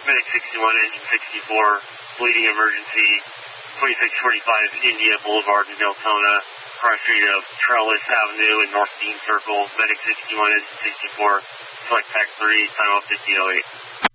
Medic 61, engine 64, bleeding emergency, 2645 India Boulevard in Deltona, cross street of Trellis Avenue and North Dean Circle. Medic 61, engine 64, select TAC 3, time of 1508.